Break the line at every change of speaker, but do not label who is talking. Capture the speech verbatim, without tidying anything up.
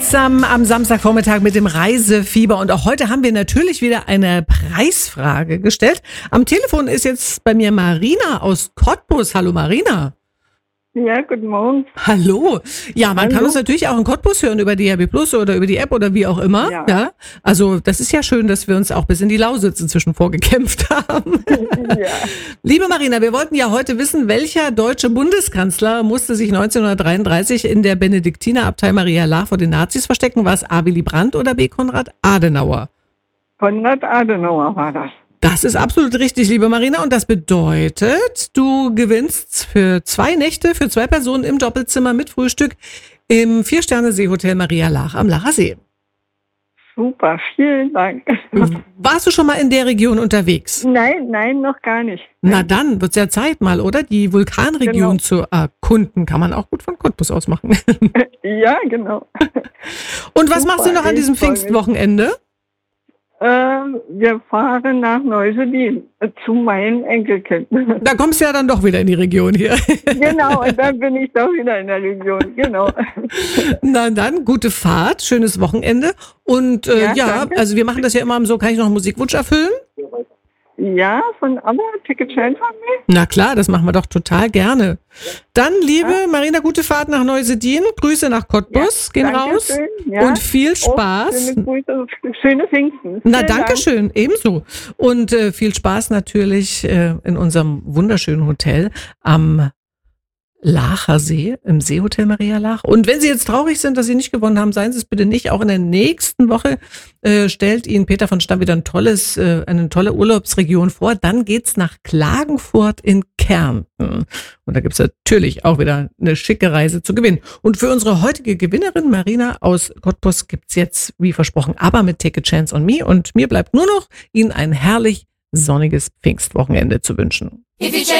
Unterhaltsam am Samstagvormittag mit dem Reisefieber. Und auch heute haben wir natürlich wieder eine Preisfrage gestellt. Am Telefon ist jetzt bei mir Marina aus Cottbus. Hallo Marina.
Ja, guten Morgen.
Hallo. Ja, man
Hallo.
kann uns natürlich auch in Cottbus hören über D A B Plus oder über die App oder wie auch immer.
Ja.
Ja. Also das ist ja schön, dass wir uns auch bis in die Lausitz inzwischen vorgekämpft haben.
Ja.
Liebe Marina, wir wollten ja heute wissen, welcher deutsche Bundeskanzler musste sich neunzehnhundertdreiunddreißig in der Benediktinerabtei Maria Laach vor den Nazis verstecken? War es A. Willy Brandt oder B. Konrad Adenauer?
Konrad Adenauer war das.
Das ist absolut richtig, liebe Marina. Und das bedeutet, du gewinnst für zwei Nächte, für zwei Personen im Doppelzimmer mit Frühstück im Vier-Sterne-Seehotel Maria Laach am Laacher See.
Super, vielen Dank.
Warst du schon mal in der Region unterwegs?
Nein, nein, noch gar nicht.
Na dann, wird's ja Zeit mal, oder? Die Vulkanregion
Genau.
zu erkunden. Kann man auch gut von Cottbus aus machen.
Ja, genau.
Und was
Super,
machst du noch an
ich
diesem
freu mich.
Pfingstwochenende?
Ähm, wir fahren nach Neuseedin äh, zu meinem Enkelkind.
Da kommst du ja dann doch wieder in die Region hier.
Genau, und dann bin ich doch wieder in der Region. Genau.
Na dann, gute Fahrt, schönes Wochenende. Und äh, ja,
Ja, danke.
also wir machen das ja immer so, kann ich noch einen Musikwunsch erfüllen?
Ja, von ABBA, Ticket Chain von mir.
Na klar, das machen wir doch total gerne. Dann, liebe Marina, gute Fahrt nach Neuseedin, Grüße nach Cottbus, gehen raus
Dankeschön, ja.
und viel
Oh,
Spaß.
schöne Grüße, schöne Pfingsten.
Na,
Vielen
danke
Dank.
schön, ebenso. Und äh, viel Spaß natürlich äh, in unserem wunderschönen Hotel am Laacher See, im Seehotel Maria Laach. Und wenn Sie jetzt traurig sind, dass Sie nicht gewonnen haben, seien Sie es bitte nicht. Auch in der nächsten Woche äh, stellt Ihnen Peter von Stamm wieder ein tolles, äh, eine tolle Urlaubsregion vor. Dann geht's nach Klagenfurt in Kärnten. Und da gibt's natürlich auch wieder eine schicke Reise zu gewinnen. Und für unsere heutige Gewinnerin Marina aus Cottbus gibt's jetzt, wie versprochen, aber mit Take a Chance on Me. Und mir bleibt nur noch, Ihnen ein herrlich sonniges Pfingstwochenende zu wünschen.